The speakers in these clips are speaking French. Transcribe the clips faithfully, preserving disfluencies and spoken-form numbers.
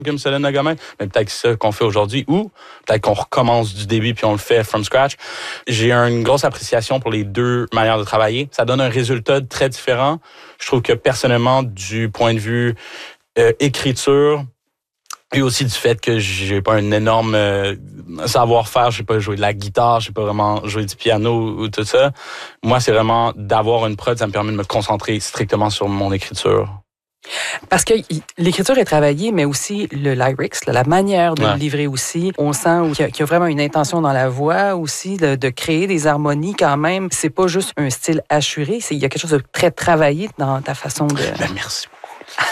comme Selena Gomez, mais peut-être que c'est ça qu'on fait aujourd'hui, ou peut-être qu'on recommence du début puis on le fait from scratch. J'ai une grosse appréciation pour les deux manières de travailler. Ça donne un résultat très différent. Je trouve que personnellement, du point de vue euh, écriture, et aussi du fait que j'ai pas un énorme euh, savoir-faire, j'ai pas joué de la guitare, j'ai pas vraiment joué du piano ou tout ça. Moi, c'est vraiment d'avoir une prod, ça me permet de me concentrer strictement sur mon écriture. Parce que l'écriture est travaillée, mais aussi le lyrics, la manière de ouais. le livrer aussi. On sent qu'il y, a, qu'il y a vraiment une intention dans la voix aussi, de, de créer des harmonies quand même. C'est pas juste un style assuré, c'est, il y a quelque chose de très travaillé dans ta façon de... Ben, merci beaucoup.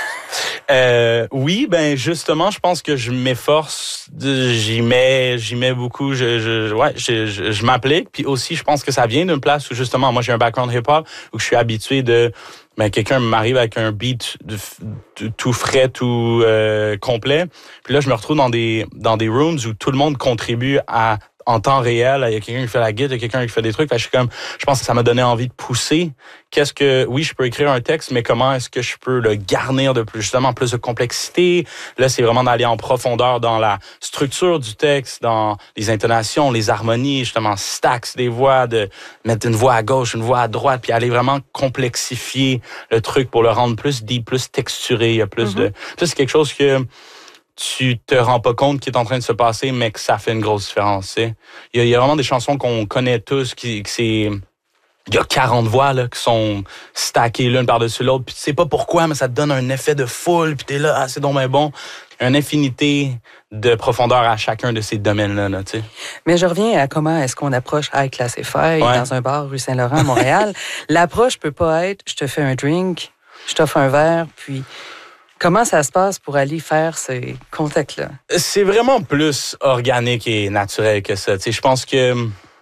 Euh, oui, ben justement, je pense que je m'efforce, de, j'y mets, j'y mets beaucoup. Je, je, ouais, je, je, je m'applique. Puis aussi, je pense que ça vient d'une place où justement, moi, j'ai un background hip-hop où je suis habitué de, ben quelqu'un m'arrive avec un beat de, de, tout frais, tout euh, complet. Puis là, je me retrouve dans des dans des rooms où tout le monde contribue à en temps réel, il y a quelqu'un qui fait la guitare, il y a quelqu'un qui fait des trucs. Fait que je suis comme, je pense que ça m'a donné envie de pousser. Qu'est-ce que, oui, je peux écrire un texte, mais comment est-ce que je peux le garnir de plus, justement, plus de complexité? Là, c'est vraiment d'aller en profondeur dans la structure du texte, dans les intonations, les harmonies, justement, stacks des voix, de mettre une voix à gauche, une voix à droite, puis aller vraiment complexifier le truc pour le rendre plus deep, plus texturé. Il y a plus mm-hmm. de, ça, c'est quelque chose que, tu te rends pas compte qui est en train de se passer, mais que ça fait une grosse différence. Il y, a, il y a vraiment des chansons qu'on connaît tous, qui, qui c'est... Il y a quarante voix là, qui sont stackées l'une par-dessus l'autre, puis tu sais pas pourquoi, mais ça te donne un effet de foule, puis t'es là, ah, c'est donc bien bon. Une infinité de profondeur à chacun de ces domaines-là. Là, tu sais. Mais je reviens à comment est-ce qu'on approche High Classified ouais. dans un bar rue Saint-Laurent à Montréal. L'approche peut pas être, je te fais un drink, je t'offre un verre, puis... Comment ça se passe pour aller faire ces contacts-là? C'est vraiment plus organique et naturel que ça. Tu sais, je pense que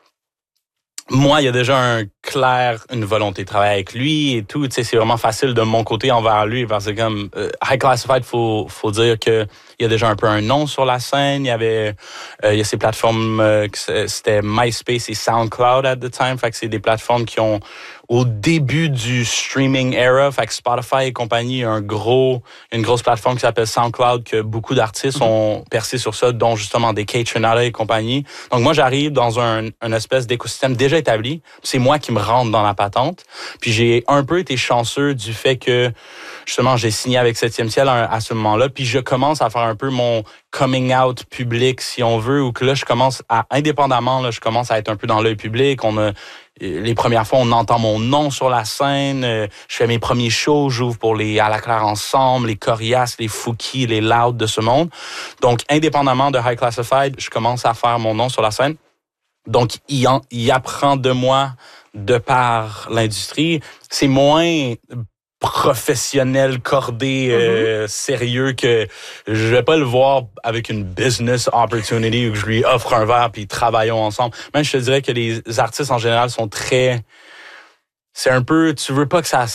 moi, il y a déjà un clair, une volonté de travailler avec lui et tout. Tu sais, c'est vraiment facile de mon côté envers lui parce que comme euh, High Classified, faut faut dire que il y a déjà un peu un nom sur la scène. Il y avait euh, il y a ces plateformes euh, c'était MySpace et SoundCloud at the time. Fait que c'est des plateformes qui ont au début du streaming era, fait que Spotify et compagnie, un gros, une grosse plateforme qui s'appelle SoundCloud, que beaucoup d'artistes mm-hmm. ont percé sur ça, dont justement des Kaytranada et compagnie. Donc moi, j'arrive dans un, un espèce d'écosystème déjà établi. C'est moi qui me rentre dans la patente. Puis j'ai un peu été chanceux du fait que, justement, j'ai signé avec Septième Ciel à, à ce moment-là. Puis je commence à faire un peu mon coming out public, si on veut, ou que là, je commence à, indépendamment, là, je commence à être un peu dans l'œil public. On a Les premières fois, on entend mon nom sur la scène. Je fais mes premiers shows, j'ouvre pour les À la Claire Ensemble, les Corias, les Fouki, les Loud de ce monde. Donc, indépendamment de High Classified, je commence à faire mon nom sur la scène. Donc, il, en, il apprend de moi de par l'industrie. C'est moins professionnel, cordé, euh, mm-hmm. sérieux, que je vais pas le voir avec une business opportunity où je lui offre un verre puis travaillons ensemble. Même je te dirais que les artistes en général sont très... C'est un peu... Tu veux pas que ça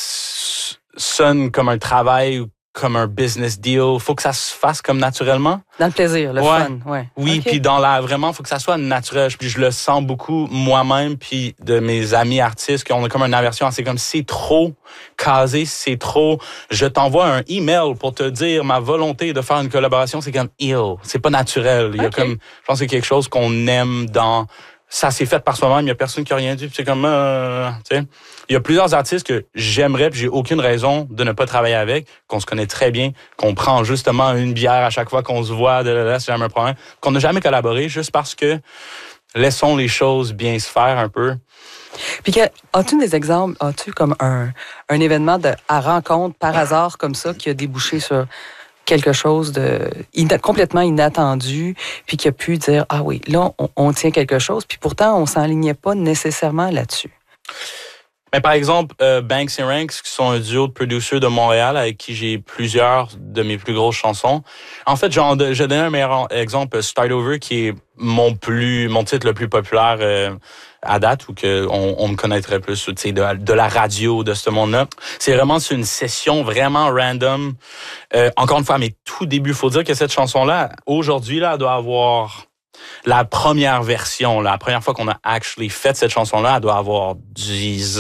sonne comme un travail ou comme un business deal. Faut que ça se fasse comme naturellement. Dans le plaisir, le ouais. fun, ouais. Oui, okay. Puis dans la... Vraiment, faut que ça soit naturel. Puis je le sens beaucoup moi-même puis de mes amis artistes qu'on a comme une aversion. C'est comme c'est trop casé, c'est trop... Je t'envoie un email pour te dire ma volonté de faire une collaboration. C'est comme ill. C'est pas naturel. Il y a okay. comme... Je pense que c'est quelque chose qu'on aime dans... Ça s'est fait par soi-même, il y a personne qui a rien dit, puis c'est comme, euh, tu sais. Il y a plusieurs artistes que j'aimerais, puis j'ai aucune raison de ne pas travailler avec, qu'on se connaît très bien, qu'on prend justement une bière à chaque fois qu'on se voit, de là, c'est jamais un problème, qu'on n'a jamais collaboré, juste parce que laissons les choses bien se faire un peu. Puis, as-tu des exemples, as-tu comme un, un événement de, à rencontre par hasard comme ça qui a débouché sur quelque chose de ina- complètement inattendu, puis qui a pu dire, ah oui, là, on, on tient quelque chose, puis pourtant, on s'enlignait pas nécessairement là-dessus. Mais par exemple, euh, Banks et Ranks, qui sont un duo de producers de Montréal avec qui j'ai plusieurs de mes plus grosses chansons. En fait, j'en, je donne un meilleur exemple, Start Over, qui est mon plus, mon titre le plus populaire euh, à date, ou que on, on me connaîtrait plus, tu sais, de, de la radio, de ce monde-là. C'est vraiment c'est une session vraiment random. Euh, encore une fois, à mes tout débuts, faut dire que cette chanson-là, aujourd'hui, là, elle doit avoir la première version, la première fois qu'on a actually fait cette chanson-là, elle doit avoir dix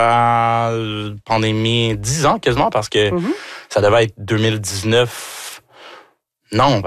ans, pandémie, dix ans quasiment, parce que mm-hmm. ça devait être deux mille dix-neuf. Non,